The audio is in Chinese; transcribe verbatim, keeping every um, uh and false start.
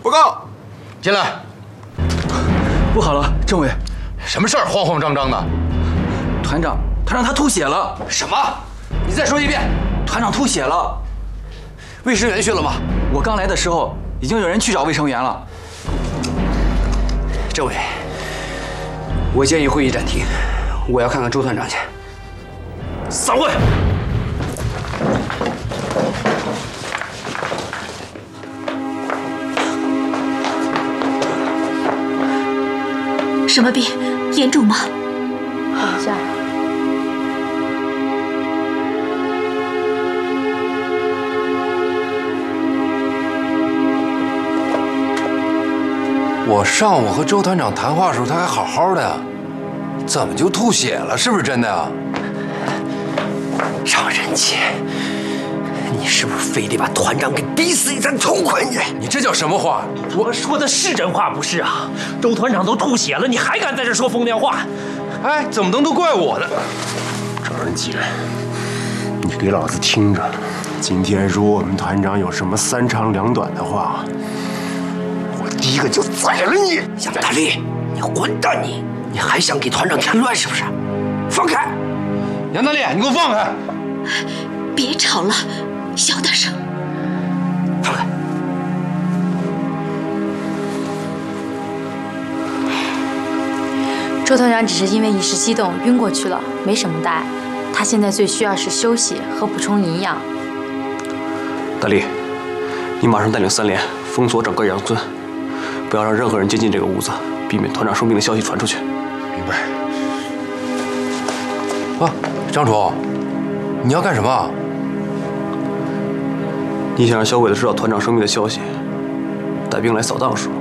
报告，进来。 不好了，政委， 什么事儿？慌慌张张的。 团长，团长他吐血了。 什么？你再说一遍。 团长吐血了。 卫生员去了吗？ 我刚来的时候，已经有人去找卫生员了。 政委，我建议会议暂停，我要看看周团长去。 散会。 什么病？严重吗？ 等一下。 我上午和周团长谈话的时候，他还好好的呀，怎么就吐血了？是不是真的呀？ 张仁杰，你是不是非得把团长给逼死你才痛快你？ 你这叫什么话？ 我说的是真话不是啊？周团长都吐血了，你还敢在这说风凉话？ 哎，怎么能都怪我呢？ 张仁杰，你给老子听着！今天如果我们团长有什么三长两短的话，我第一个就宰了你！ 杨大力，你混蛋你！你还想给团长添乱是不是？放开！ 杨大力，你给我放开！ 别吵了，小点声。 放开！ 周团长只是因为一时激动晕过去了，没什么大碍。他现在最需要是休息和补充营养。 大力，你马上带领三连封锁整个杨村，不要让任何人接近这个屋子，避免团长生病的消息传出去。 明白。啊，张楚，你要干什么？ 你想让小鬼子知道团长生病的消息，带兵来扫荡是吗？